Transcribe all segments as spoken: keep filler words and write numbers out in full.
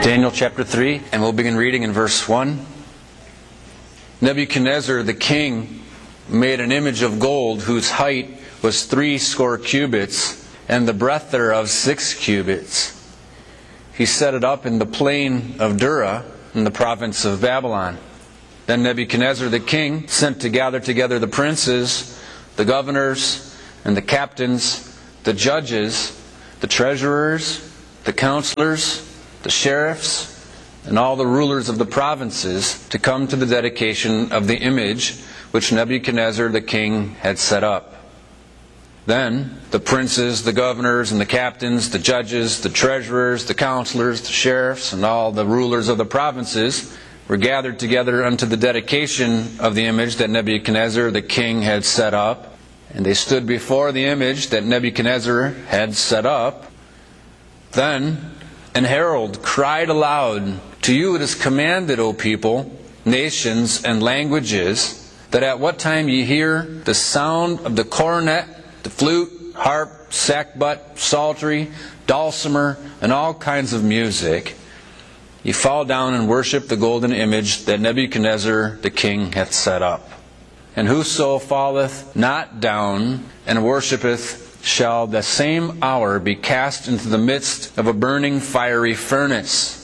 Daniel chapter three, and we'll begin reading in verse one. Nebuchadnezzar the king made an image of gold whose height was three score cubits, and the breadth thereof six cubits. He set it up in the plain of Dura, in the province of Babylon. Then Nebuchadnezzar the king sent to gather together the princes, the governors, and the captains, the judges, the treasurers, the counselors, the sheriffs, and all the rulers of the provinces to come to the dedication of the image which Nebuchadnezzar the king had set up. Then the princes, the governors, and the captains, the judges, the treasurers, the counselors, the sheriffs, and all the rulers of the provinces were gathered together unto the dedication of the image that Nebuchadnezzar the king had set up. And they stood before the image that Nebuchadnezzar had set up. Then an herald cried aloud, To you it is commanded, O people, nations, and languages, that at what time ye hear the sound of the cornet, the flute, harp, sackbut, psaltery, dulcimer, and all kinds of music, ye fall down and worship the golden image that Nebuchadnezzar the king hath set up. And whoso falleth not down and worshipeth shall the same hour be cast into the midst of a burning fiery furnace.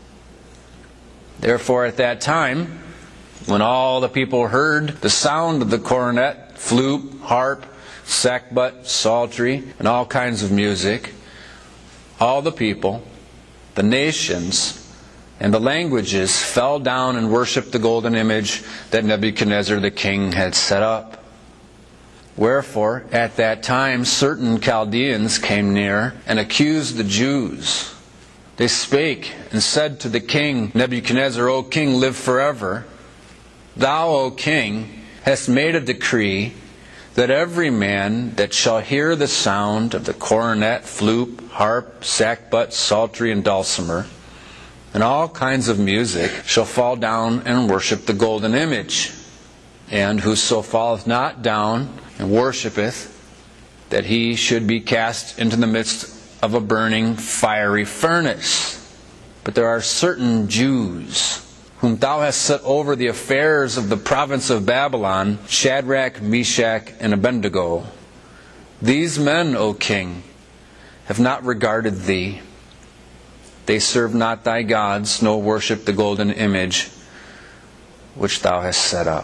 Therefore at that time, when all the people heard the sound of the cornet, flute, harp, sackbut, psaltery, and all kinds of music, all the people, the nations, and the languages fell down and worshipped the golden image that Nebuchadnezzar the king had set up. Wherefore, at that time, certain Chaldeans came near and accused the Jews. They spake and said to the king Nebuchadnezzar, O king, live forever. Thou, O king, hast made a decree that every man that shall hear the sound of the cornet, flute, harp, sackbut, psaltery, and dulcimer, and all kinds of music, shall fall down and worship the golden image. And whoso falleth not down and worshipeth, that he should be cast into the midst of a burning fiery furnace. But there are certain Jews, whom thou hast set over the affairs of the province of Babylon, Shadrach, Meshach, and Abednego. These men, O king, have not regarded thee. They serve not thy gods, nor worship the golden image which thou hast set up.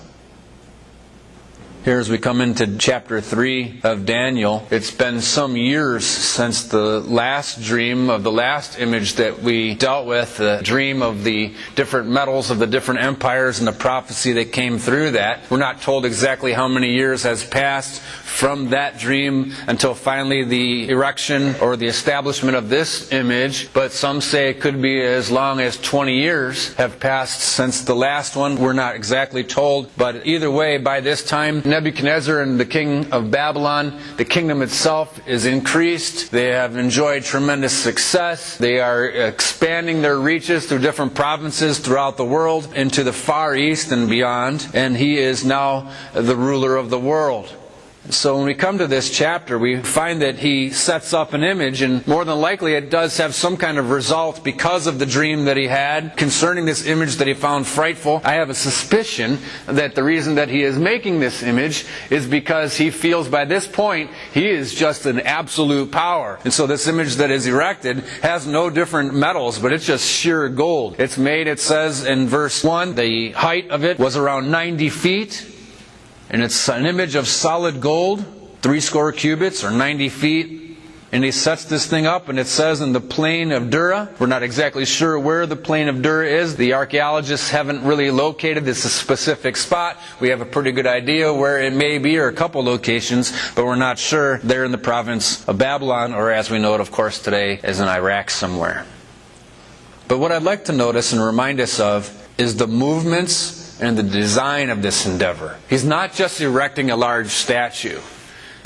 Here as we come into chapter three of Daniel, it's been some years since the last dream of the last image that we dealt with, the dream of the different metals of the different empires and the prophecy that came through that. We're not told exactly how many years has passed from that dream until finally the erection or the establishment of this image, but some say it could be as long as twenty years have passed since the last one. We're not exactly told, but either way, by this time, Nebuchadnezzar and the king of Babylon, the kingdom itself is increased. They have enjoyed tremendous success. They are expanding their reaches through different provinces throughout the world into the Far East and beyond, and he is now the ruler of the world. So when we come to this chapter, we find that he sets up an image, and more than likely it does have some kind of result because of the dream that he had concerning this image that he found frightful. I have a suspicion that the reason that he is making this image is because he feels by this point he is just an absolute power. And so this image that is erected has no different metals, but it's just sheer gold. It's made, it says in verse one, the height of it was around ninety feet. And it's an image of solid gold, three score cubits or ninety feet. And he sets this thing up, and it says in the plain of Dura. We're not exactly sure where the plain of Dura is. The archaeologists haven't really located this specific spot. We have a pretty good idea where it may be, or a couple locations, but we're not sure. They're in the province of Babylon, or as we know it, of course, today, is in Iraq somewhere. But what I'd like to notice and remind us of is the movements and the design of this endeavor. He's not just erecting a large statue.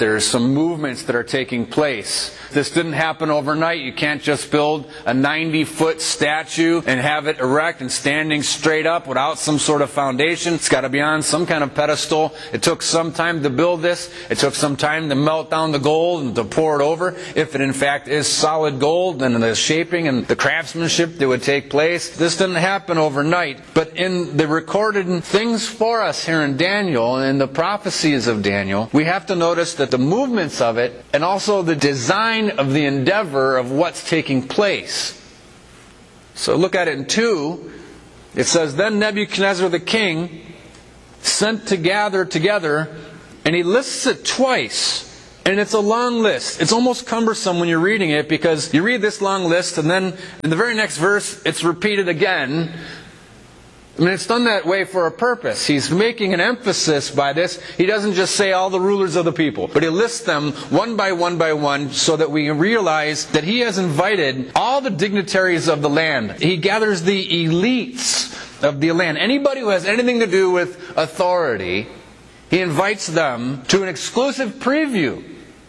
There's some movements that are taking place. This didn't happen overnight. You can't just build a ninety-foot statue and have it erect and standing straight up without some sort of foundation. It's got to be on some kind of pedestal. It took some time to build this. It took some time to melt down the gold and to pour it over. If it in fact is solid gold, then the shaping and the craftsmanship that would take place. This didn't happen overnight. But in the recorded things for us here in Daniel and in the prophecies of Daniel, we have to notice that the movements of it and also the design of the endeavor of what's taking place. So look at it in two. It says, Then Nebuchadnezzar the king sent to gather together, and he lists it twice. And it's a long list. It's almost cumbersome when you're reading it, because you read this long list and then in the very next verse it's repeated again. I mean, it's done that way for a purpose. He's making an emphasis by this. He doesn't just say all the rulers of the people, but he lists them one by one by one so that we realize that he has invited all the dignitaries of the land. He gathers the elites of the land. Anybody who has anything to do with authority, he invites them to an exclusive preview.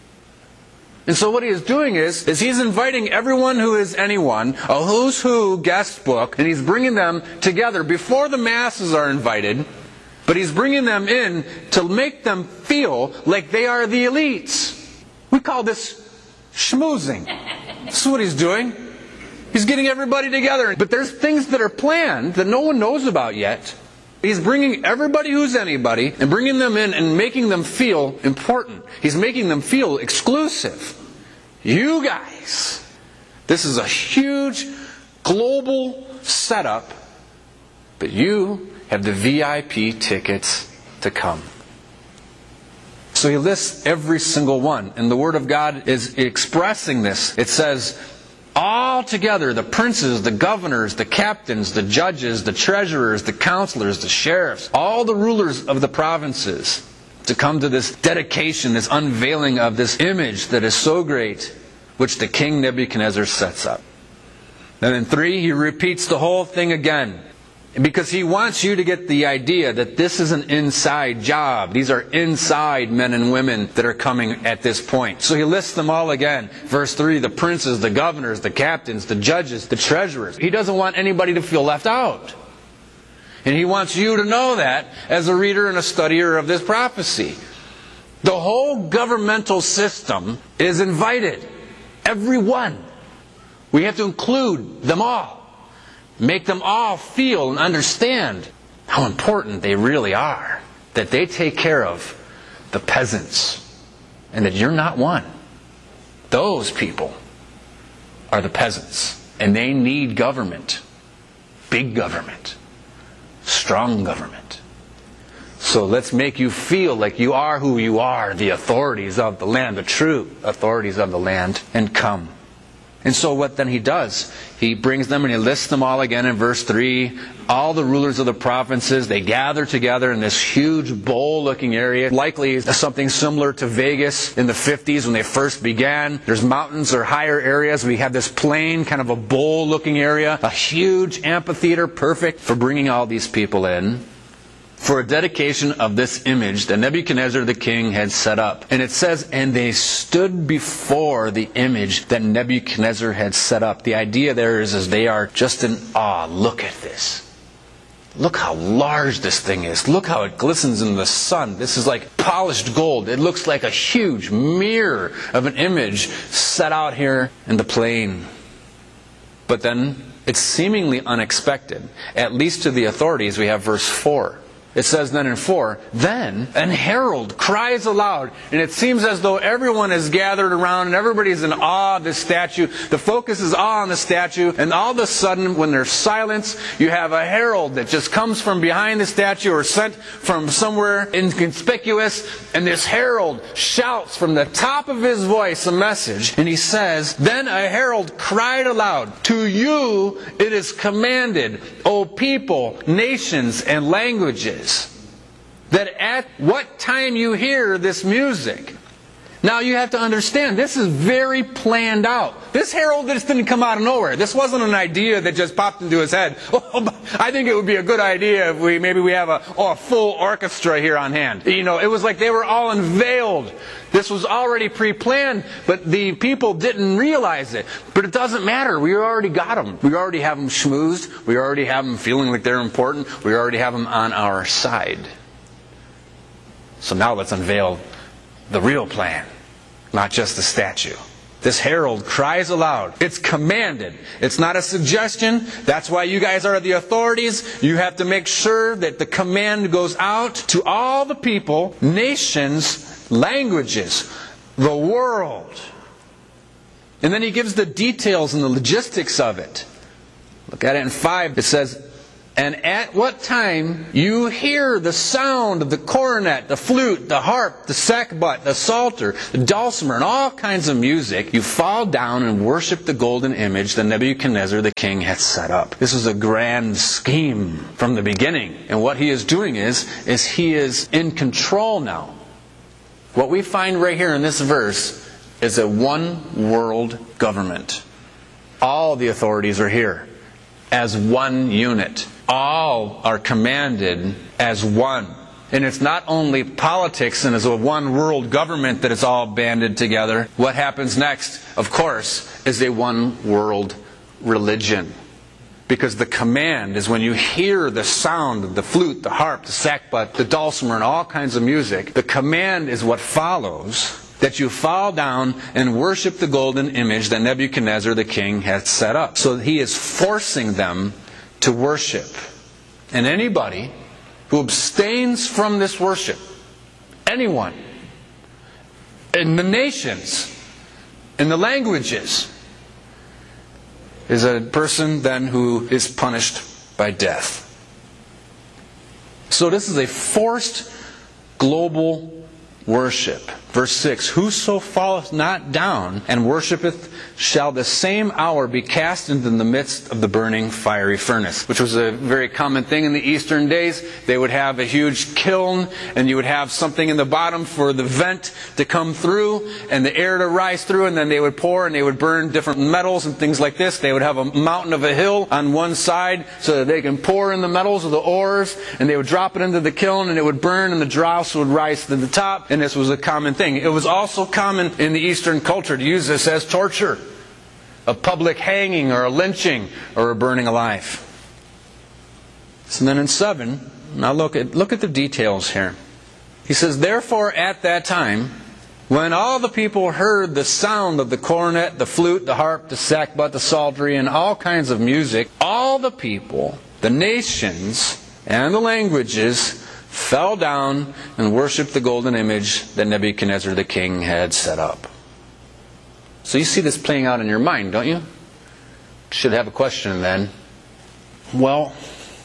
And so what he is doing is, is he's inviting everyone who is anyone, a who's who guest book, and he's bringing them together before the masses are invited, but he's bringing them in to make them feel like they are the elites. We call this schmoozing. This is what he's doing. He's getting everybody together. But there's things that are planned that no one knows about yet. He's bringing everybody who's anybody and bringing them in and making them feel important. He's making them feel exclusive. You guys, this is a huge global setup, but you have the V I P tickets to come. So he lists every single one, and the Word of God is expressing this. It says, all together, the princes, the governors, the captains, the judges, the treasurers, the counselors, the sheriffs, all the rulers of the provinces, to come to this dedication, this unveiling of this image that is so great, which the king Nebuchadnezzar sets up. And in three, he repeats the whole thing again, because he wants you to get the idea that this is an inside job. These are inside men and women that are coming at this point. So he lists them all again. Verse three, the princes, the governors, the captains, the judges, the treasurers. He doesn't want anybody to feel left out. And he wants you to know that as a reader and a studier of this prophecy. The whole governmental system is invited. Everyone. We have to include them all. Make them all feel and understand how important they really are. That they take care of the peasants. And that you're not one. Those people are the peasants. And they need government. Big government. Strong government. So let's make you feel like you are who you are. The authorities of the land. The true authorities of the land. And come. And so what then he does, he brings them and he lists them all again in verse three. All the rulers of the provinces, they gather together in this huge bowl-looking area. Likely something similar to Vegas in the fifties when they first began. There's mountains or higher areas. We have this plain, kind of a bowl-looking area. A huge amphitheater, perfect for bringing all these people in. For a dedication of this image that Nebuchadnezzar the king had set up. And it says, and they stood before the image that Nebuchadnezzar had set up. The idea there is, is they are just in awe. Look at this. Look how large this thing is. Look how it glistens in the sun. This is like polished gold. It looks like a huge mirror of an image set out here in the plain. But then it's seemingly unexpected. At least to the authorities, we have verse four. It says then in four, then an herald cries aloud, and it seems as though everyone is gathered around and everybody's in awe of this statue. The focus is awe on the statue, and all of a sudden, when there's silence, you have a herald that just comes from behind the statue or sent from somewhere inconspicuous, and this herald shouts from the top of his voice a message, and he says, then a herald cried aloud, to you it is commanded, O people, nations, and languages, that at what time you hear this music, Now you have to understand, this is very planned out. This herald just didn't come out of nowhere. This wasn't an idea that just popped into his head. Oh, I think it would be a good idea if we maybe we have a, oh, a full orchestra here on hand. You know, it was like they were all unveiled. This was already pre-planned, but the people didn't realize it. But it doesn't matter. We already got them. We already have them schmoozed. We already have them feeling like they're important. We already have them on our side. So now let's unveil the real plan, not just the statue. This herald cries aloud. It's commanded. It's not a suggestion. That's why you guys are the authorities. You have to make sure that the command goes out to all the people, nations, languages, the world. And then he gives the details and the logistics of it. Look at it in five. It says, and at what time you hear the sound of the cornet, the flute, the harp, the sackbut, the psalter, the dulcimer, and all kinds of music, you fall down and worship the golden image that Nebuchadnezzar the king had set up. This is a grand scheme from the beginning. And what he is doing is, is he is in control now. What we find right here in this verse is a one world government. All the authorities are here as one unit. All are commanded as one. And it's not only politics and as a one world government that it's all banded together. What happens next, of course, is a one world religion. Because the command is when you hear the sound of the flute, the harp, the sackbut, the dulcimer, and all kinds of music, the command is what follows, that you fall down and worship the golden image that Nebuchadnezzar the king has set up. So he is forcing them to worship. And anybody who abstains from this worship, anyone, in the nations, in the languages, is a person then who is punished by death. So this is a forced global worship. Verse six, whoso falleth not down and worshipeth shall the same hour be cast into the midst of the burning fiery furnace. Which was a very common thing in the Eastern days. They would have a huge kiln and you would have something in the bottom for the vent to come through and the air to rise through, and then they would pour and they would burn different metals and things like this. They would have a mountain of a hill on one side so that they can pour in the metals of the ores, and they would drop it into the kiln and it would burn and the dross would rise to the top, and this was a common thing. It was also common in the Eastern culture to use this as torture. A public hanging or a lynching or a burning alive. So then in seven, now look at, look at the details here. He says, therefore at that time, when all the people heard the sound of the cornet, the flute, the harp, the sackbut, the psaltery, and all kinds of music, all the people, the nations, and the languages fell down and worshipped the golden image that Nebuchadnezzar the king had set up. So you see this playing out in your mind, don't you? Should have a question then. Well,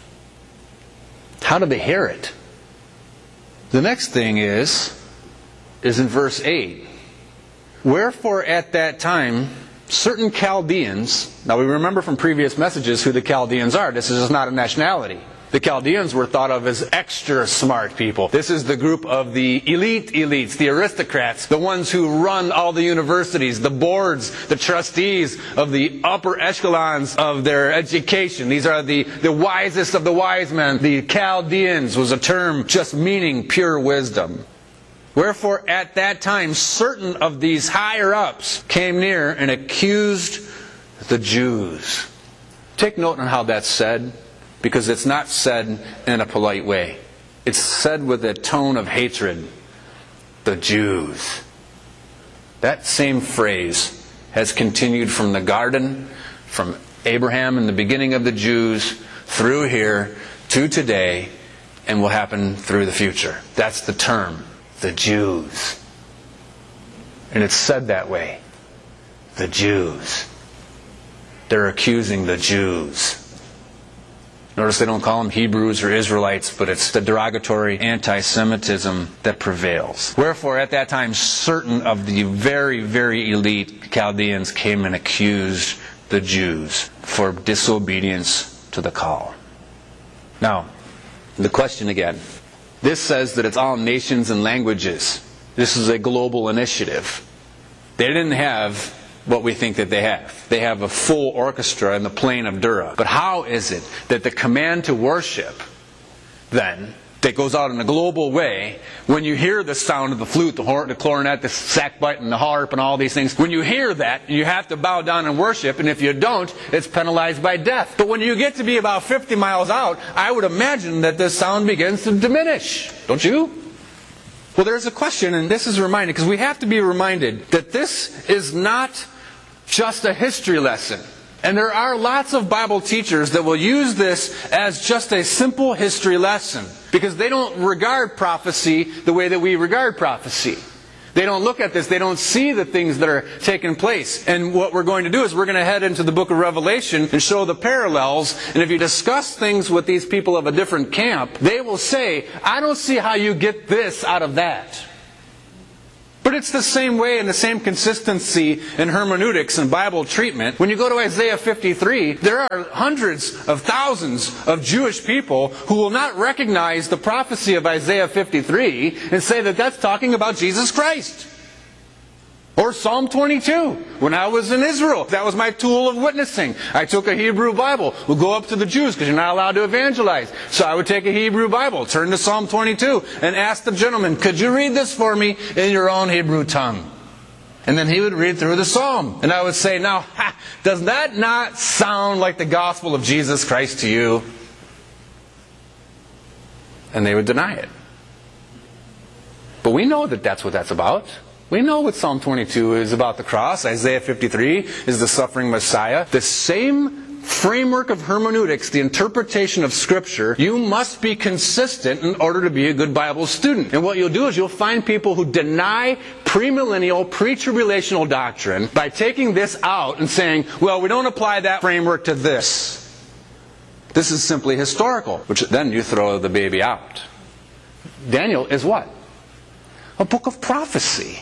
how did they hear it? The next thing is, is in verse eight. Wherefore at that time, certain Chaldeans, now we remember from previous messages who the Chaldeans are. This is just not a nationality. The Chaldeans were thought of as extra smart people. This is the group of the elite elites, the aristocrats, the ones who run all the universities, the boards, the trustees of the upper echelons of their education. These are the, the wisest of the wise men. The Chaldeans was a term just meaning pure wisdom. Wherefore at that time certain of these higher ups came near and accused the Jews. Take note on how that's said. Because it's not said in a polite way. It's said with a tone of hatred. The Jews. That same phrase has continued from the garden, from Abraham in the beginning of the Jews, through here, to today, and will happen through the future. That's the term. The Jews. And it's said that way. The Jews. They're accusing the Jews. Notice they don't call them Hebrews or Israelites, but it's the derogatory anti-Semitism that prevails. Wherefore, at that time, certain of the very, very elite Chaldeans came and accused the Jews for disobedience to the call. Now, the question again. This says that it's all nations and languages. This is a global initiative. They didn't have what we think that they have. They have a full orchestra in the plain of Dura. But how is it that the command to worship, then, that goes out in a global way, when you hear the sound of the flute, the horn, the clarinet, the sackbut, and the harp, and all these things, when you hear that, you have to bow down and worship, and if you don't, it's penalized by death. But when you get to be about fifty miles out, I would imagine that the sound begins to diminish. Don't you? Well, there's a question, and this is reminded, because we have to be reminded that this is not just a history lesson. And there are lots of Bible teachers that will use this as just a simple history lesson, because they don't regard prophecy the way that we regard prophecy. They don't look at this. They don't see the things that are taking place. And what we're going to do is we're going to head into the book of Revelation and show the parallels. And if you discuss things with these people of a different camp, they will say, I don't see how you get this out of that. But it's the same way and the same consistency in hermeneutics and Bible treatment. When you go to Isaiah fifty-three, there are hundreds of thousands of Jewish people who will not recognize the prophecy of Isaiah fifty-three and say that that's talking about Jesus Christ. Or Psalm twenty-two. When I was in Israel, that was my tool of witnessing. I took a Hebrew Bible. We'll go up to the Jews because you're not allowed to evangelize. So I would take a Hebrew Bible, turn to Psalm twenty-two, and ask the gentleman, could you read this for me in your own Hebrew tongue? And then he would read through the Psalm. And I would say, now, ha, does that not sound like the gospel of Jesus Christ to you? And they would deny it. But we know that that's what that's about. We know what Psalm twenty-two is about, the cross. Isaiah fifty-three is the suffering Messiah. The same framework of hermeneutics, the interpretation of Scripture, you must be consistent in order to be a good Bible student. And what you'll do is you'll find people who deny premillennial, pre-tribulational doctrine by taking this out and saying, well, we don't apply that framework to this. This is simply historical, which then you throw the baby out. Daniel is what? A book of prophecy.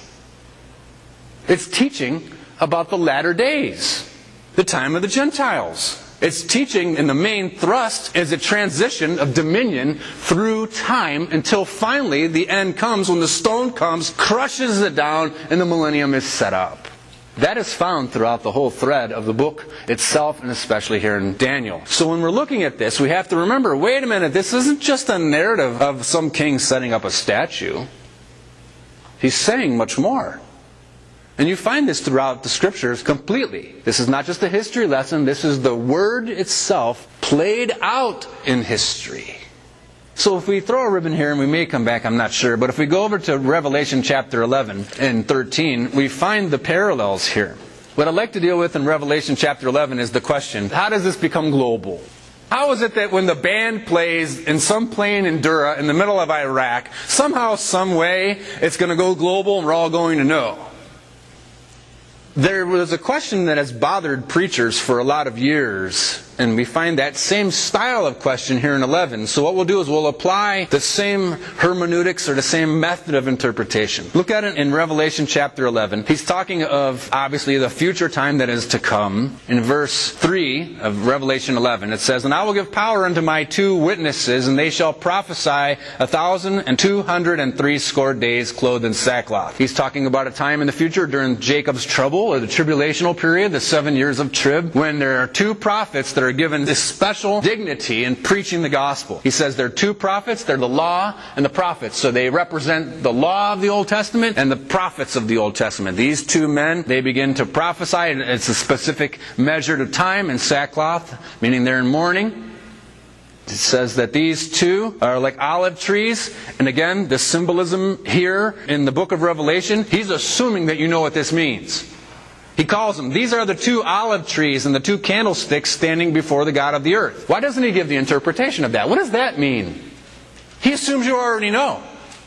It's teaching about the latter days, the time of the Gentiles. It's teaching, and the main thrust is a transition of dominion through time until finally the end comes when the stone comes, crushes it down, and the millennium is set up. That is found throughout the whole thread of the book itself, and especially here in Daniel. So when we're looking at this, we have to remember, wait a minute, this isn't just a narrative of some king setting up a statue. He's saying much more. And you find this throughout the Scriptures completely. This is not just a history lesson. This is the Word itself played out in history. So if we throw a ribbon here, and we may come back, I'm not sure, but if we go over to Revelation chapter eleven and thirteen, we find the parallels here. What I'd like to deal with in Revelation chapter eleven is the question, how does this become global? How is it that when the band plays in some plain in Dura in the middle of Iraq, somehow, some way, it's going to go global and we're all going to know? There was a question that has bothered preachers for a lot of years, and we find that same style of question here in eleven. So what we'll do is we'll apply the same hermeneutics or the same method of interpretation. Look at it in Revelation chapter eleven. He's talking of, obviously, the future time that is to come. In verse three of Revelation eleven, it says, and I will give power unto my two witnesses, and they shall prophesy a thousand and two hundred and three score days clothed in sackcloth. He's talking about a time in the future during Jacob's trouble, or the tribulational period, the seven years of trib, when there are two prophets that are given this special dignity in preaching the gospel. He says there are two prophets, they're the law and the prophets. So they represent the law of the Old Testament and the prophets of the Old Testament. These two men, they begin to prophesy, and it's a specific measure of time in sackcloth, meaning they're in mourning. It says that these two are like olive trees. And again, the symbolism here in the book of Revelation, he's assuming that you know what this means. He calls them, these are the two olive trees and the two candlesticks standing before the God of the earth. Why doesn't he give the interpretation of that? What does that mean? He assumes you already know.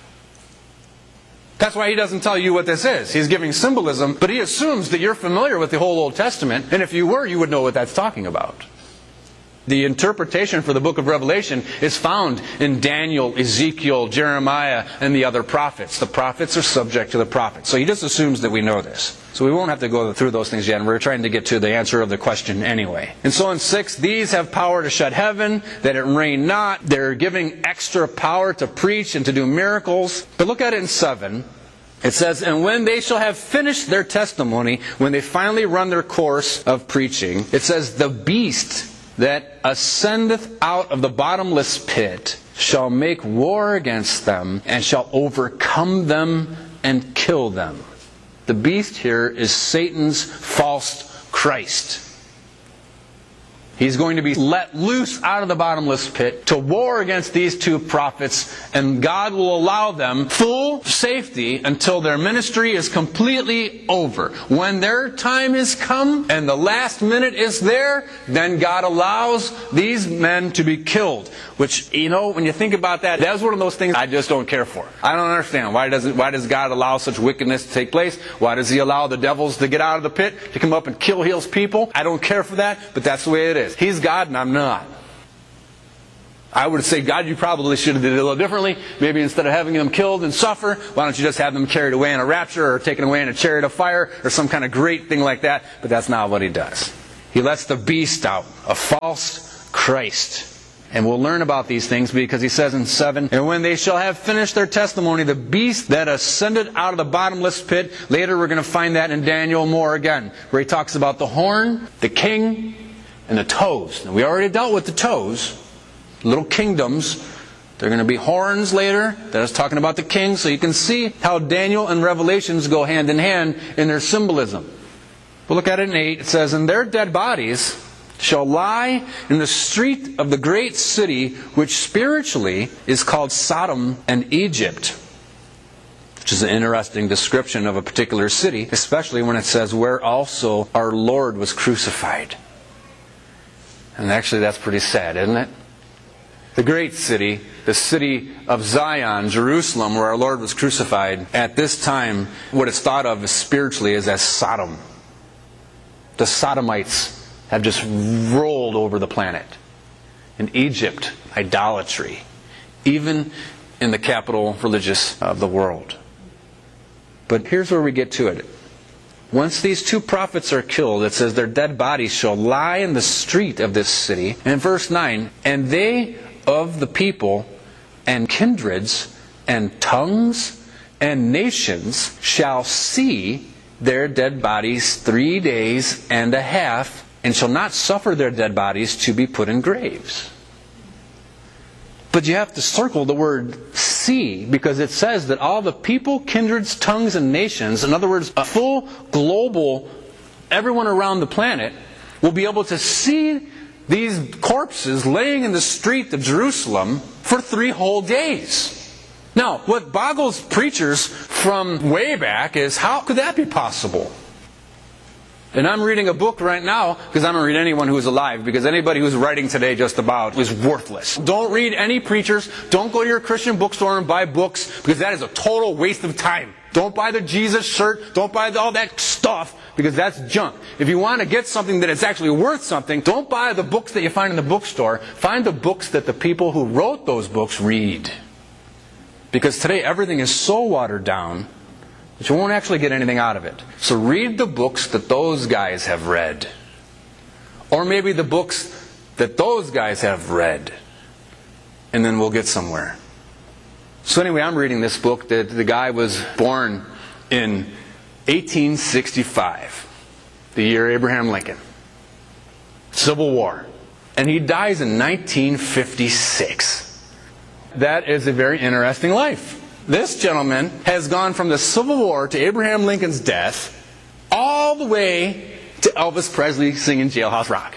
That's why he doesn't tell you what this is. He's giving symbolism, but he assumes that you're familiar with the whole Old Testament, and if you were, you would know what that's talking about. The interpretation for the book of Revelation is found in Daniel, Ezekiel, Jeremiah, and the other prophets. The prophets are subject to the prophets. So he just assumes that we know this. So we won't have to go through those things yet, and we're trying to get to the answer of the question anyway. And so in six, these have power to shut heaven, that it rain not. They're giving extra power to preach and to do miracles. But look at it in seven. It says, and when they shall have finished their testimony, when they finally run their course of preaching, it says, the beast that ascendeth out of the bottomless pit shall make war against them, and shall overcome them and kill them. The beast here is Satan's false Christ. He's going to be let loose out of the bottomless pit to war against these two prophets, and God will allow them full safety until their ministry is completely over. When their time is come and the last minute is there, then God allows these men to be killed. Which, you know, when you think about that, that's one of those things I just don't care for. I don't understand. Why does it, why does God allow such wickedness to take place? Why does He allow the devils to get out of the pit, to come up and kill His people? I don't care for that, but that's the way it is. He's God and I'm not. I would say, God, you probably should have did it a little differently. Maybe instead of having them killed and suffer, why don't you just have them carried away in a rapture or taken away in a chariot of fire or some kind of great thing like that? But that's not what He does. He lets the beast out, a false Christ. And we'll learn about these things because He says in seven, and when they shall have finished their testimony, the beast that ascended out of the bottomless pit. Later we're going to find that in Daniel more again, where he talks about the horn, the king, and the toes. Now, we already dealt with the toes, little kingdoms. They're going to be horns later. That is talking about the king. So you can see how Daniel and Revelations go hand in hand in their symbolism. We'll look at it in eight. It says, and their dead bodies shall lie in the street of the great city, which spiritually is called Sodom and Egypt. Which is an interesting description of a particular city, especially when it says, where also our Lord was crucified. And actually that's pretty sad, isn't it? The great city, the city of Zion, Jerusalem, where our Lord was crucified, at this time, what it's thought of spiritually is as Sodom. The Sodomites have just rolled over the planet. In Egypt, idolatry. Even in the capital religious of the world. But here's where we get to it. Once these two prophets are killed, it says their dead bodies shall lie in the street of this city. And in verse nine, and they of the people and kindreds and tongues and nations shall see their dead bodies three days and a half, and shall not suffer their dead bodies to be put in graves. But you have to circle the word see, because it says that all the people, kindreds, tongues, and nations, in other words, a full global, everyone around the planet, will be able to see these corpses laying in the street of Jerusalem for three whole days. Now, what boggles preachers from way back is, how could that be possible? And I'm reading a book right now, because I don't read anyone who is alive, because anybody who's writing today just about is worthless. Don't read any preachers. Don't go to your Christian bookstore and buy books, because that is a total waste of time. Don't buy the Jesus shirt. Don't buy all that stuff, because that's junk. If you want to get something that is actually worth something, don't buy the books that you find in the bookstore. Find the books that the people who wrote those books read. Because today everything is so watered down that you won't actually get anything out of it. So read the books that those guys have read. Or maybe the books that those guys have read. And then we'll get somewhere. So anyway, I'm reading this book that the guy was born in eighteen sixty-five. The year Abraham Lincoln. Civil War. And he dies in nineteen fifty-six. That is a very interesting life. This gentleman has gone from the Civil War to Abraham Lincoln's death all the way to Elvis Presley singing Jailhouse Rock.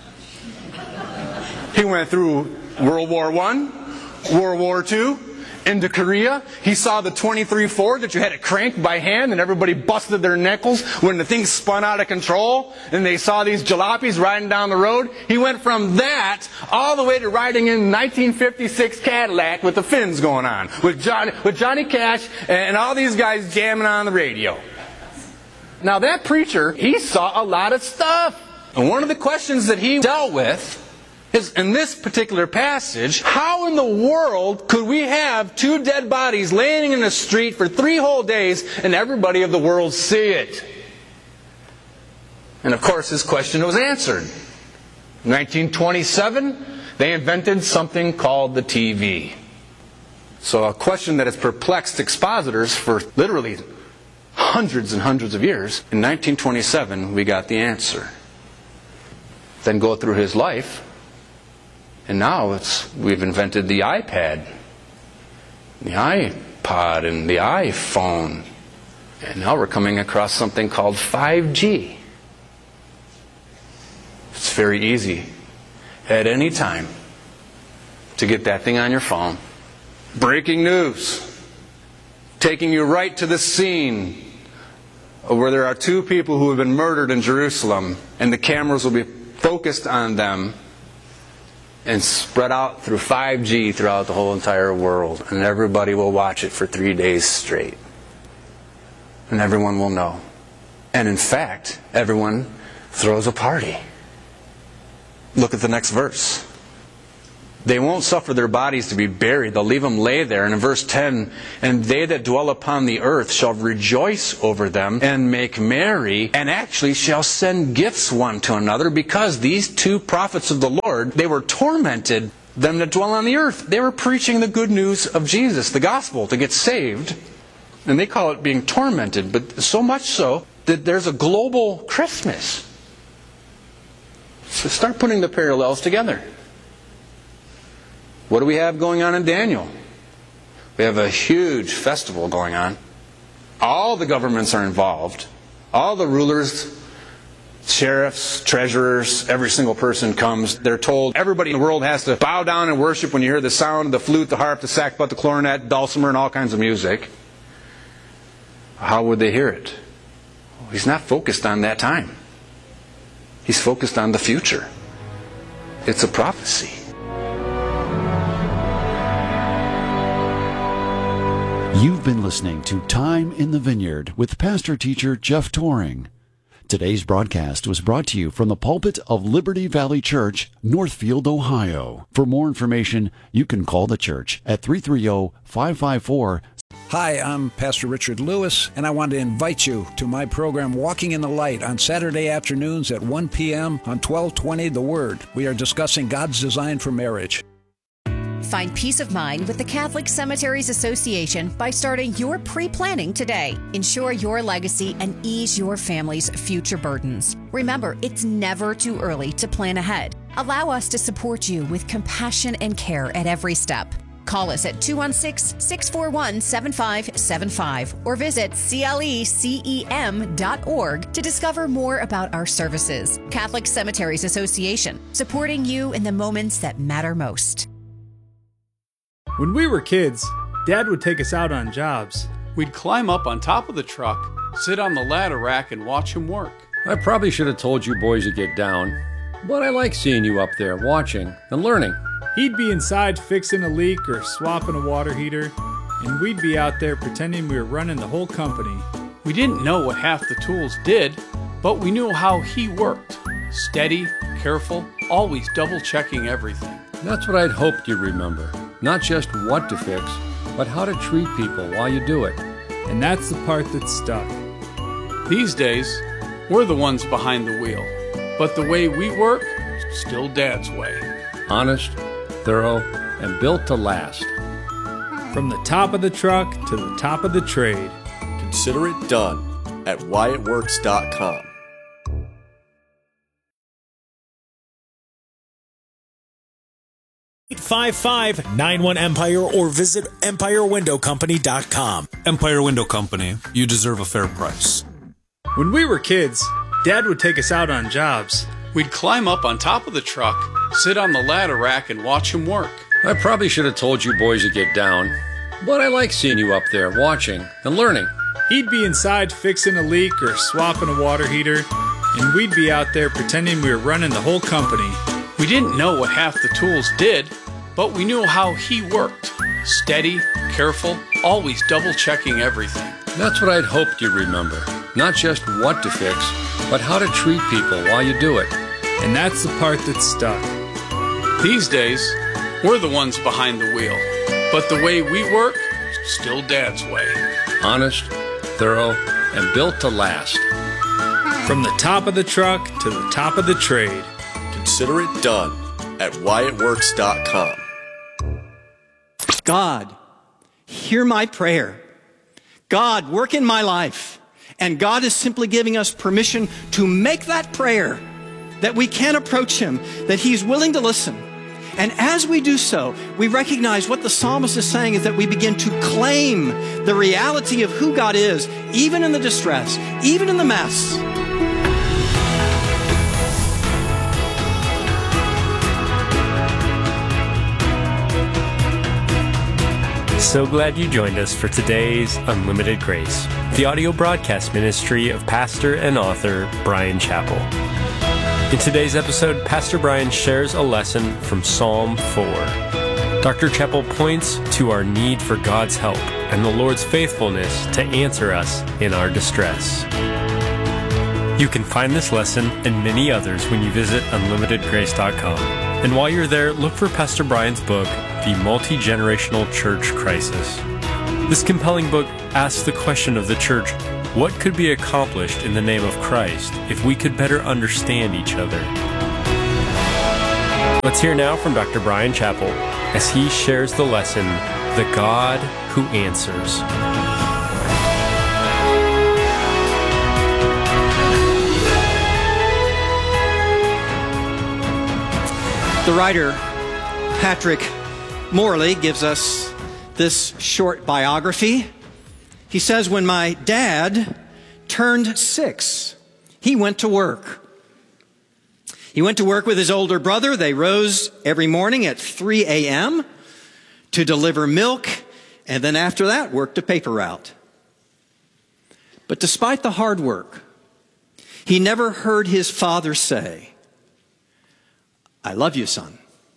He went through World War One, World War Two, into Korea. He saw the twenty-three Ford that you had to crank by hand and everybody busted their knuckles when the thing spun out of control. And they saw these jalopies riding down the road. He went from that all the way to riding in nineteen fifty-six Cadillac with the fins going on. With Johnny, with Johnny Cash and all these guys jamming on the radio. Now that preacher, he saw a lot of stuff. And one of the questions that he dealt with is, in this particular passage, how in the world could we have two dead bodies laying in the street for three whole days and everybody of the world see it? And of course his question was answered. In nineteen twenty-seven, they invented something called the T V. So a question that has perplexed expositors for literally hundreds and hundreds of years, in nineteen twenty-seven we got the answer. Then go through his life, and now it's we've invented the iPad, the iPod, and the iPhone. And now we're coming across something called five G. It's very easy at any time to get that thing on your phone. Breaking news. Taking you right to the scene where there are two people who have been murdered in Jerusalem, and the cameras will be focused on them and spread out through five G throughout the whole entire world, and everybody will watch it for three days straight. And everyone will know. And in fact, everyone throws a party. Look at the next verse. They won't suffer their bodies to be buried. They'll leave them lay there. And in verse ten, and they that dwell upon the earth shall rejoice over them and make merry, and actually shall send gifts one to another, because these two prophets of the Lord, they were tormented, them that dwell on the earth. They were preaching the good news of Jesus, the gospel, to get saved. And they call it being tormented, but so much so that there's a global Christmas. So start putting the parallels together. What do we have going on in Daniel? We have a huge festival going on. All the governments are involved. All the rulers, sheriffs, treasurers, every single person comes. They're told everybody in the world has to bow down and worship when you hear the sound of the flute, the harp, the sackbut, the clarinet, dulcimer, and all kinds of music. How would they hear it? Well, he's not focused on that time. He's focused on the future. It's a prophecy. You've been listening to Time in the Vineyard with Pastor Teacher Jeff Toring. Today's broadcast was brought to you from the pulpit of Liberty Valley Church, Northfield, Ohio. For more information, you can call the church at three three zero, five five four. Hi, I'm Pastor Richard Lewis, and I want to invite you to my program Walking in the Light on Saturday afternoons at one p.m. on twelve twenty The Word. We are discussing God's design for marriage. Find peace of mind with the Catholic Cemeteries Association by starting your pre-planning today. Ensure your legacy and ease your family's future burdens. Remember, it's never too early to plan ahead. Allow us to support you with compassion and care at every step. Call us at two one six, six four one, seven five seven five or visit C L E C E M dot org to discover more about our services. Catholic Cemeteries Association, supporting you in the moments that matter most. When we were kids, Dad would take us out on jobs. We'd climb up on top of the truck, sit on the ladder rack, and watch him work. I probably should have told you boys to get down, but I like seeing you up there watching and learning. He'd be inside fixing a leak or swapping a water heater, and we'd be out there pretending we were running the whole company. We didn't know what half the tools did, but we knew how he worked. Steady, careful, always double-checking everything. That's what I'd hoped you'd remember. Not just what to fix, but how to treat people while you do it. And that's the part that stuck. These days, we're the ones behind the wheel. But the way we work, still Dad's way. Honest, thorough, and built to last. From the top of the truck to the top of the trade. Consider it done at Wyatt Works dot com. eight five five, nine one, Empire or visit empire window company dot com. Empire Window Company. You deserve a fair price. When we were kids, Dad would take us out on jobs. We'd climb up on top of the truck, sit on the ladder rack, and watch him work. I probably should have told you boys to get down, but I like seeing you up there watching and learning. He'd be inside fixing a leak or swapping a water heater, and we'd be out there pretending we were running the whole company. We didn't know what half the tools did, but we knew how he worked. Steady, careful, always double-checking everything. That's what I'd hoped you'd remember. Not just what to fix, but how to treat people while you do it. And that's the part that stuck. These days, we're the ones behind the wheel. But the way we work, still Dad's way. Honest, thorough, and built to last. From the top of the truck to the top of the trade. Consider it done at Wyatt Works dot com. God hear my prayer. God, work in my life. And God is simply giving us permission to make that prayer, that we can approach him, that he's willing to listen. And as we do so, we recognize what the psalmist is saying is that we begin to claim the reality of who God is, even in the distress, even in the mess. So glad you joined us for today's Unlimited Grace, the audio broadcast ministry of pastor and author Bryan Chapell. In today's episode, Pastor Bryan shares a lesson from Psalm four. Doctor Chapell points to our need for God's help and the Lord's faithfulness to answer us in our distress. You can find this lesson and many others when you visit unlimited grace dot com. And while you're there, look for Pastor Bryan's book, The Multi-Generational Church Crisis. This compelling book asks the question of the church, what could be accomplished in the name of Christ if we could better understand each other? Let's hear now from Doctor Bryan Chapell as he shares the lesson, The God Who Answers. The writer, Patrick Morley, gives us this short biography. He says, when my dad turned six, he went to work. He went to work with his older brother. They rose every morning at three a.m. to deliver milk, and then after that, worked a paper route. But despite the hard work, he never heard his father say, I love you, son.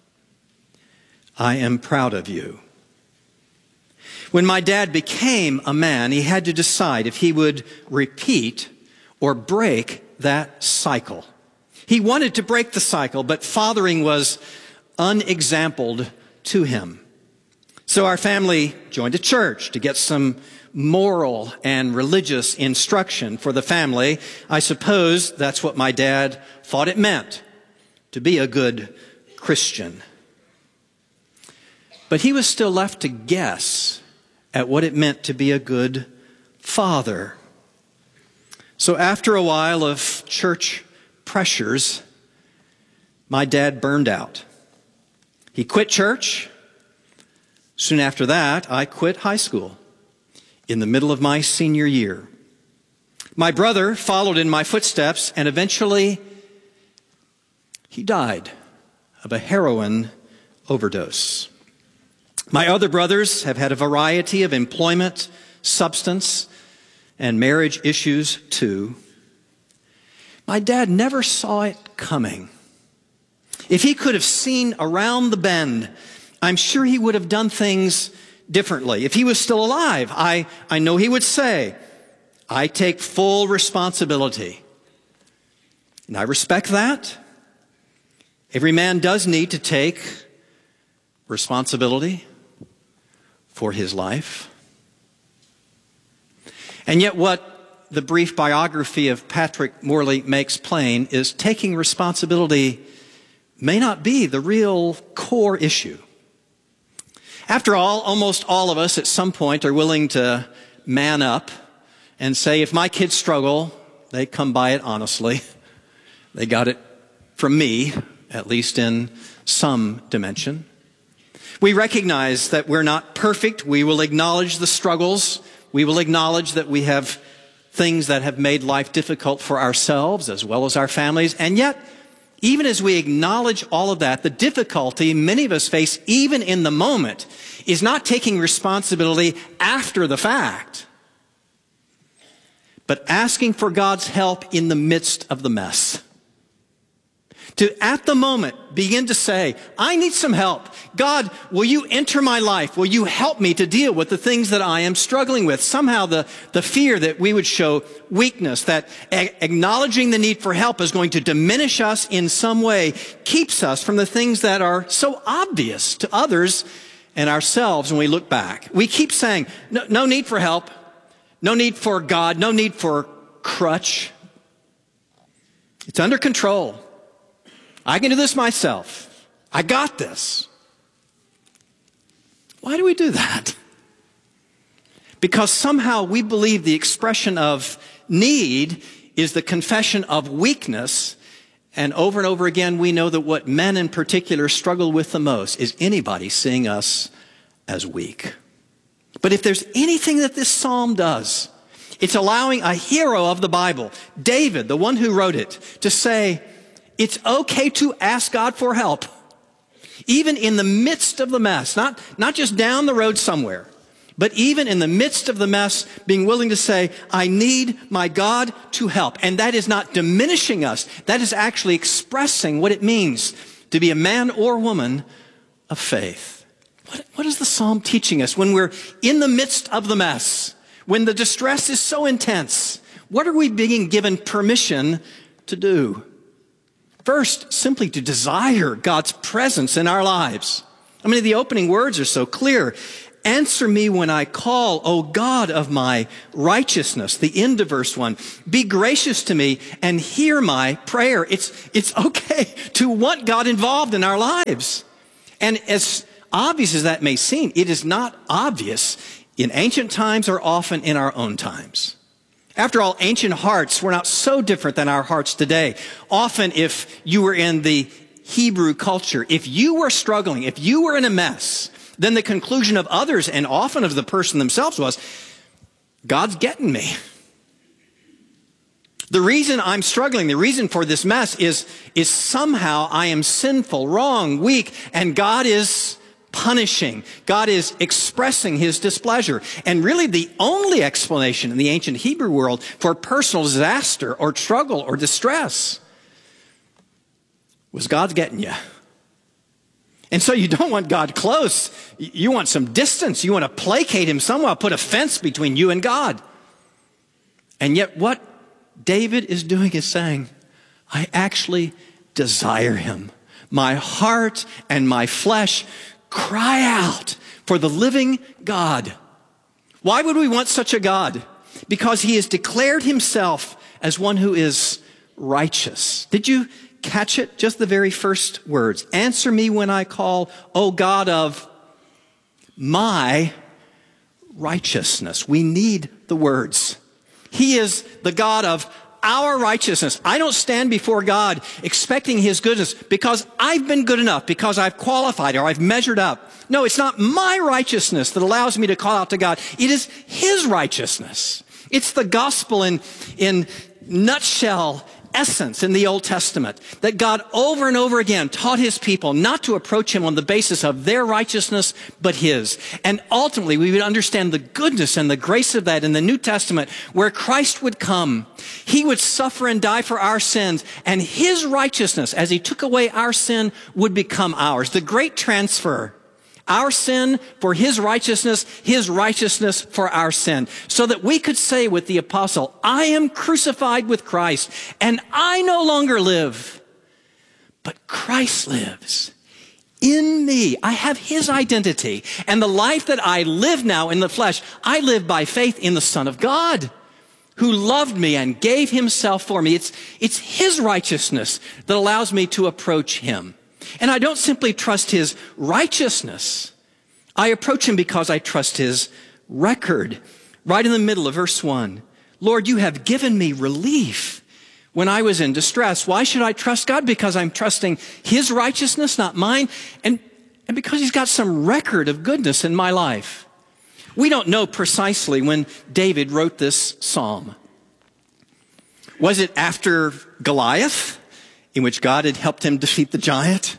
I am proud of you. When my dad became a man, he had to decide if he would repeat or break that cycle. He wanted to break the cycle, but fathering was unexampled to him. So our family joined a church to get some moral and religious instruction for the family. I suppose that's what my dad thought it meant to be a good Christian. But he was still left to guess at what it meant to be a good father. So after a while of church pressures, my dad burned out. He quit church. Soon after that, I quit high school in the middle of my senior year. My brother followed in my footsteps, and eventually he died of a heroin overdose. My other brothers have had a variety of employment, substance, and marriage issues too. My dad never saw it coming. If he could have seen around the bend, I'm sure he would have done things differently. If he was still alive, I, I know he would say, I take full responsibility. And I respect that. Every man does need to take responsibility for his life. And yet what the brief biography of Patrick Morley makes plain is taking responsibility may not be the real core issue. After all, almost all of us at some point are willing to man up and say, if my kids struggle, they come by it honestly. They got it from me, at least in some dimension. We recognize that we're not perfect. We will acknowledge the struggles. We will acknowledge that we have things that have made life difficult for ourselves as well as our families. And yet, even as we acknowledge all of that, the difficulty many of us face, even in the moment, is not taking responsibility after the fact, but asking for God's help in the midst of the mess. To, at the moment, begin to say, I need some help. God, will you enter my life? Will you help me to deal with the things that I am struggling with? Somehow the, the fear that we would show weakness, that a- acknowledging the need for help is going to diminish us in some way, keeps us from the things that are so obvious to others and ourselves when we look back. We keep saying, no, no need for help, no need for God, no need for crutch. It's under control. I can do this myself. I got this. Why do we do that? because somehow we believe the expression of need is the confession of weakness. And over and over again, we know that what men in particular struggle with the most is anybody seeing us as weak. But if there's anything that this psalm does, it's allowing a hero of the Bible, David, the one who wrote it, to say, it's okay to ask God for help. Even in the midst of the mess, not, not just down the road somewhere, but even in the midst of the mess, being willing to say, I need my God to help. And that is not diminishing us. That is actually expressing what it means to be a man or woman of faith. What, what is the psalm teaching us when we're in the midst of the mess? When the distress is so intense, what are we being given permission to do? First, simply to desire God's presence in our lives. I mean, the opening words are so clear. Answer me when I call, O God of my righteousness. The end of verse one. Be gracious to me and hear my prayer. It's, it's okay to want God involved in our lives. And as obvious as that may seem, it is not obvious in ancient times or often in our own times. After all, ancient hearts were not so different than our hearts today. Often, if you were in the Hebrew culture, if you were struggling, if you were in a mess, then the conclusion of others, and often of the person themselves, was, God's getting me. The reason I'm struggling, the reason for this mess is, is somehow I am sinful, wrong, weak, and God is punishing. God is expressing his displeasure. And really the only explanation in the ancient Hebrew world for personal disaster or struggle or distress was God's getting you. And so you don't want God close. You want some distance. You want to placate him somehow, put a fence between you and God. And yet what David is doing is saying, I actually desire him. My heart and my flesh cry out for the living God. Why would we want such a God? Because he has declared himself as one who is righteous. Did you catch it? Just the very first words. Answer me when I call, O God of my righteousness. We need the words. He is the God of our righteousness. I don't stand before God expecting his goodness because I've been good enough, because I've qualified or I've measured up. No, it's not my righteousness that allows me to call out to God. It is his righteousness. It's the gospel in, in nutshell essence in the Old Testament, that God over and over again taught his people not to approach him on the basis of their righteousness, but his. And ultimately, we would understand the goodness and the grace of that in the New Testament, where Christ would come. He would suffer and die for our sins, and his righteousness, as he took away our sin, would become ours. The great transfer. Our sin for his righteousness, his righteousness for our sin. So that we could say with the apostle, I am crucified with Christ, and I no longer live, but Christ lives in me. I have his identity. And the life that I live now in the flesh, I live by faith in the Son of God, who loved me and gave himself for me. It's, it's his righteousness that allows me to approach him. And I don't simply trust his righteousness. I approach him because I trust his record. Right in the middle of verse one. Lord, you have given me relief when I was in distress. Why should I trust God? Because I'm trusting his righteousness, not mine. And, and because he's got some record of goodness in my life. We don't know precisely when David wrote this psalm. Was it after Goliath, in which God had helped him defeat the giant?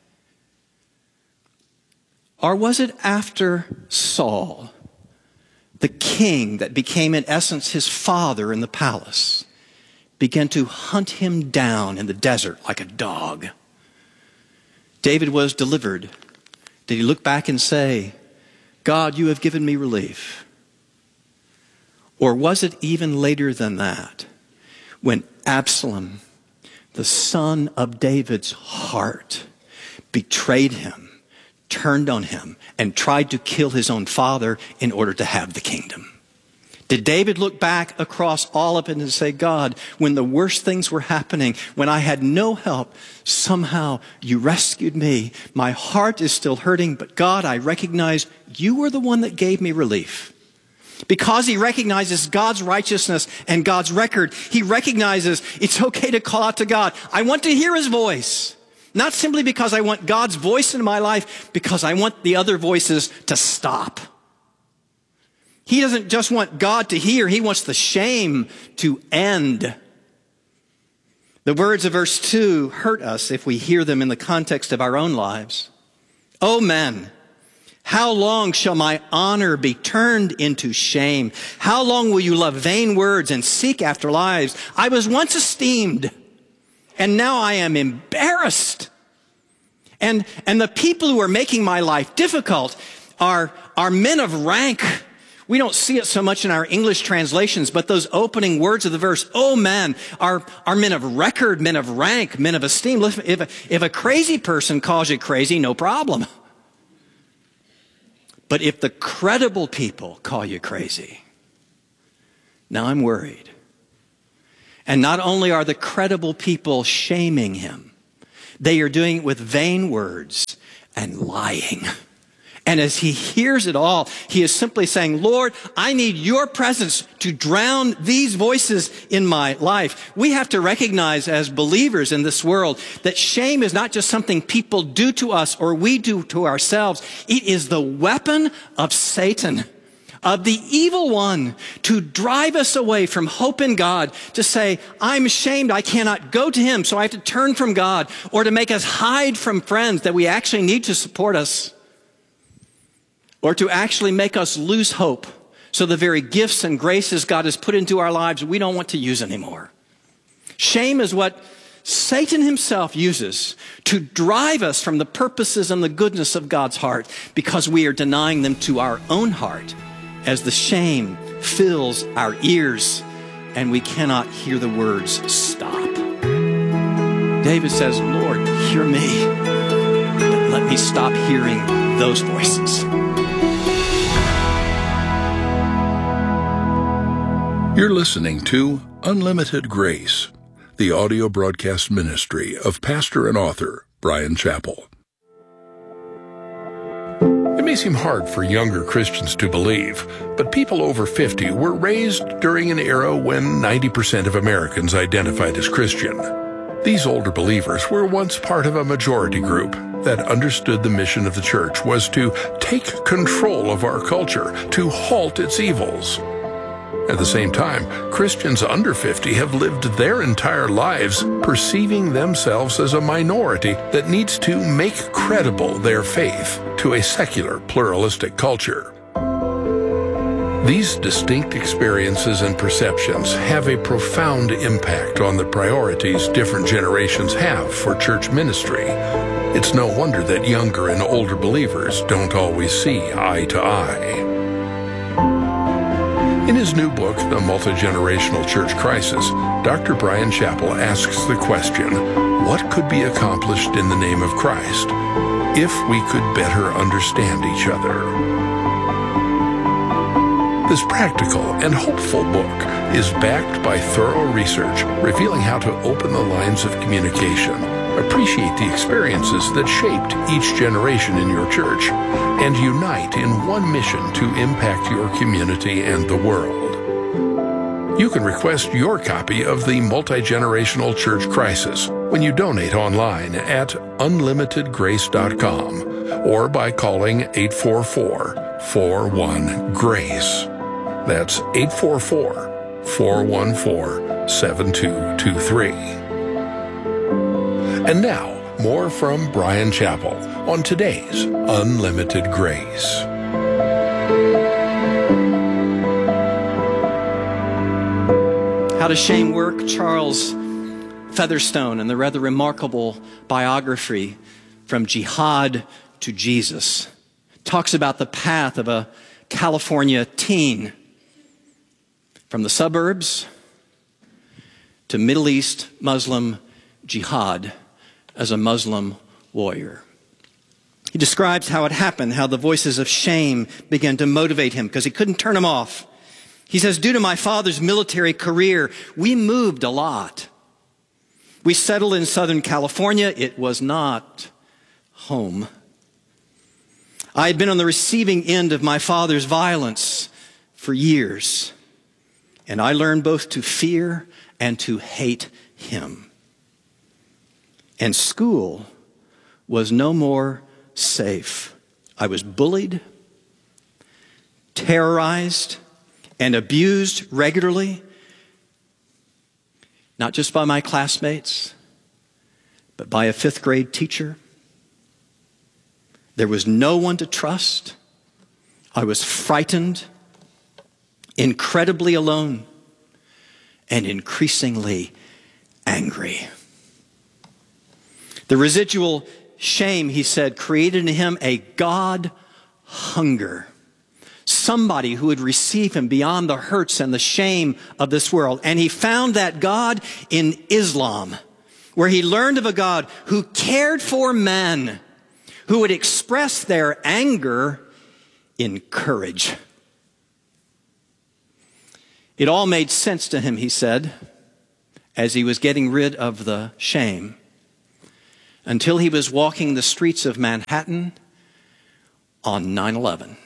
Or was it after Saul, the king that became in essence his father in the palace, began to hunt him down in the desert like a dog? David was delivered. Did he look back and say, God, you have given me relief? Or was it even later than that, when Absalom, the son of David's heart, betrayed him, turned on him, and tried to kill his own father in order to have the kingdom? Did David look back across all of it and say, God, when the worst things were happening, when I had no help, somehow you rescued me. My heart is still hurting, but God, I recognize you were the one that gave me relief. Because he recognizes God's righteousness and God's record, he recognizes it's okay to call out to God. I want to hear his voice. Not simply because I want God's voice in my life, because I want the other voices to stop. He doesn't just want God to hear, he wants the shame to end. The words of verse two hurt us if we hear them in the context of our own lives. O men, how long shall my honor be turned into shame? How long will you love vain words and seek after lies? I was once esteemed, and now I am embarrassed. And, and the people who are making my life difficult are, are men of rank. We don't see it so much in our English translations, but those opening words of the verse, oh man, are, are men of record, men of rank, men of esteem. Listen, if, a, if a crazy person calls you crazy, no problem. But if the credible people call you crazy, now I'm worried. And not only are the credible people shaming him, they are doing it with vain words and lying. And as he hears it all, he is simply saying, Lord, I need your presence to drown these voices in my life. We have to recognize as believers in this world that shame is not just something people do to us or we do to ourselves. It is the weapon of Satan, of the evil one, to drive us away from hope in God, to say, I'm ashamed, I cannot go to him, so I have to turn from God, or to make us hide from friends that we actually need to support us, or to actually make us lose hope, so the very gifts and graces God has put into our lives we don't want to use anymore. Shame is what Satan himself uses to drive us from the purposes and the goodness of God's heart, because we are denying them to our own heart as the shame fills our ears and we cannot hear the words, stop. David says, Lord, hear me, but let me stop hearing those voices. You're listening to Unlimited Grace, the audio broadcast ministry of pastor and author Bryan Chapell. It may seem hard for younger Christians to believe, but people over fifty were raised during an era when ninety percent of Americans identified as Christian. These older believers were once part of a majority group that understood the mission of the church was to take control of our culture, to halt its evils. At the same time, Christians under fifty have lived their entire lives perceiving themselves as a minority that needs to make credible their faith to a secular, pluralistic culture. These distinct experiences and perceptions have a profound impact on the priorities different generations have for church ministry. It's no wonder that younger and older believers don't always see eye to eye. In his new book, The Multi-Generational Church Crisis, Doctor Bryan Chapell asks the question, what could be accomplished in the name of Christ if we could better understand each other? This practical and hopeful book is backed by thorough research revealing how to open the lines of communication, appreciate the experiences that shaped each generation in your church, and unite in one mission to impact your community and the world. You can request your copy of the Multi-Generational Church Crisis when you donate online at unlimited grace dot com or by calling eight four four, four one, GRACE. That's eight four four, four one four, seven two two three. And now, more from Bryan Chapell on today's Unlimited Grace. How does shame work? Charles Featherstone, in the rather remarkable biography From Jihad to Jesus, talks about the path of a California teen from the suburbs to Middle East Muslim jihad as a Muslim warrior. He describes how it happened, how the voices of shame began to motivate him because he couldn't turn them off. He says, due to my father's military career, we moved a lot. We settled in Southern California. It was not home. I had been on the receiving end of my father's violence for years, and I learned both to fear and to hate him. And school was no more safe. I was bullied, terrorized, and abused regularly, not just by my classmates, but by a fifth grade teacher. There was no one to trust. I was frightened, incredibly alone, and increasingly angry. The residual shame, he said, created in him a God hunger. Somebody who would receive him beyond the hurts and the shame of this world. And he found that God in Islam, where he learned of a God who cared for men, who would express their anger in courage. It all made sense to him, he said, as he was getting rid of the shame, until he was walking the streets of Manhattan on nine eleven.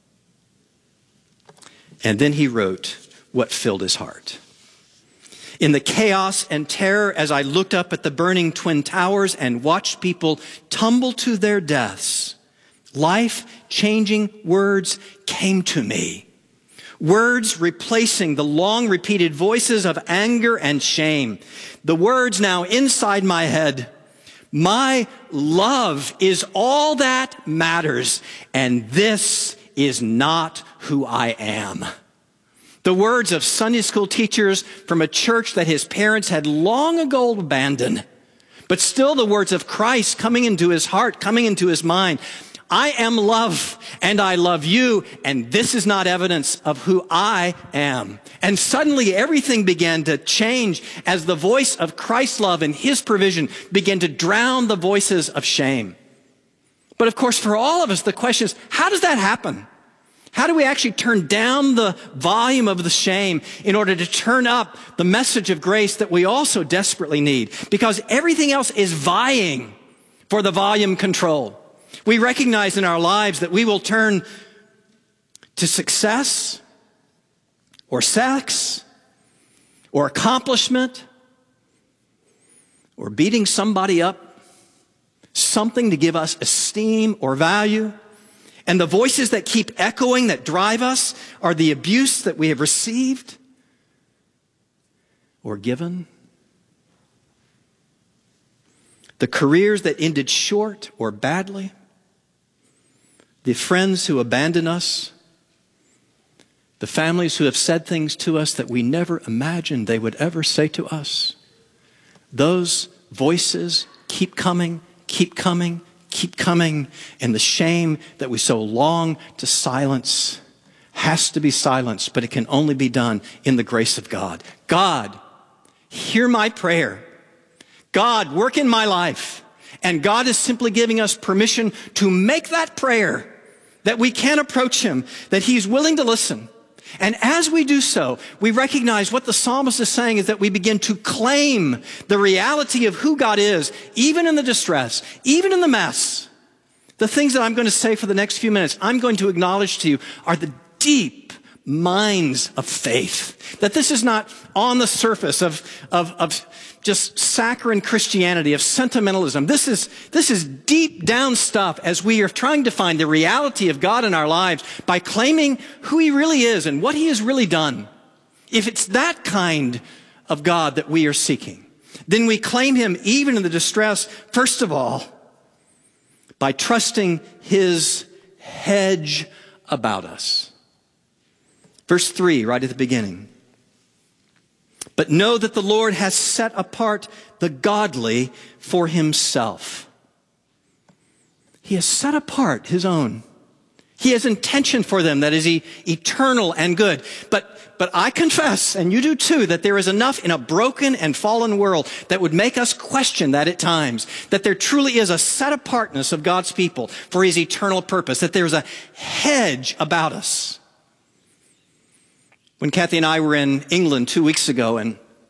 And then he wrote what filled his heart. In the chaos and terror, as I looked up at the burning Twin Towers and watched people tumble to their deaths, life-changing words came to me. Words replacing the long-repeated voices of anger and shame. The words now inside my head. My love is all that matters, and this is not who I am. The words of Sunday school teachers from a church that his parents had long ago abandoned, but still the words of Christ coming into his heart, coming into his mind. I am love, and I love you, and this is not evidence of who I am. And suddenly everything began to change as the voice of Christ's love and his provision began to drown the voices of shame. But of course, for all of us, the question is, how does that happen? How do we actually turn down the volume of the shame in order to turn up the message of grace that we also desperately need? Because everything else is vying for the volume control. We recognize in our lives that we will turn to success or sex or accomplishment or beating somebody up, something to give us esteem or value. And the voices that keep echoing, that drive us, are the abuse that we have received or given, the careers that ended short or badly, the friends who abandon us, the families who have said things to us that we never imagined they would ever say to us. Those voices keep coming, keep coming, keep coming, and the shame that we so long to silence has to be silenced, but it can only be done in the grace of God. God, hear my prayer. God, work in my life. And God is simply giving us permission to make that prayer, that we can approach him, that he's willing to listen. And as we do so, we recognize what the psalmist is saying is that we begin to claim the reality of who God is, even in the distress, even in the mess. The things that I'm going to say for the next few minutes, I'm going to acknowledge to you are the deep mines of faith. That this is not on the surface of, of, of just saccharine Christianity, of sentimentalism. This is, this is deep down stuff as we are trying to find the reality of God in our lives by claiming who he really is and what he has really done. If it's that kind of God that we are seeking, then we claim him even in the distress, first of all, by trusting his hedge about us. Verse three, right at the beginning. But know that the Lord has set apart the godly for himself. He has set apart his own. He has intention for them that is eternal and good. But, but I confess, and you do too, that there is enough in a broken and fallen world that would make us question that at times, that there truly is a set apartness of God's people for his eternal purpose, that there's a hedge about us. When Kathy and I were in England two weeks ago and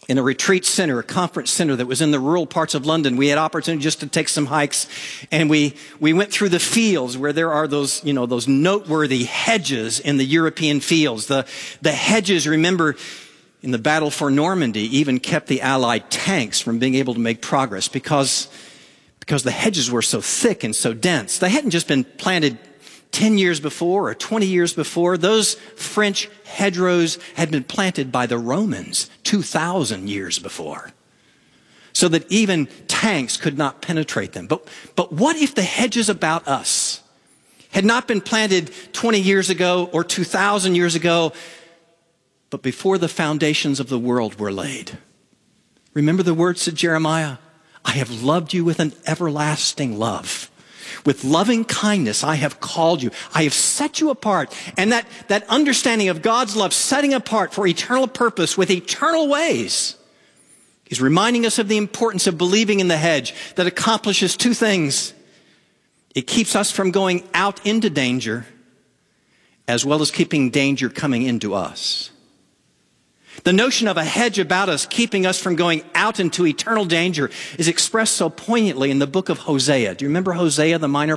in a retreat center, a conference center that was in the rural parts of London. We had opportunity just to take some hikes, and we, we went through the fields where there are those, you know, those noteworthy hedges in the European fields. The, the hedges, remember, in the battle for Normandy, even kept the Allied tanks from being able to make progress because, because the hedges were so thick and so dense. They hadn't just been planted ten years before or twenty years before. Those French hedgerows had been planted by the Romans two thousand years before, so that even tanks could not penetrate them. But, but what if the hedges about us had not been planted twenty years ago or two thousand years ago, but before the foundations of the world were laid? Remember the words of Jeremiah? I have loved you with an everlasting love. With loving kindness, I have called you. I have set you apart. And that, that understanding of God's love, setting apart for eternal purpose with eternal ways, is reminding us of the importance of believing in the hedge that accomplishes two things. It keeps us from going out into danger, as well as keeping danger coming into us. The notion of a hedge about us, keeping us from going out into eternal danger, is expressed so poignantly in the book of Hosea. Do you remember Hosea, the minor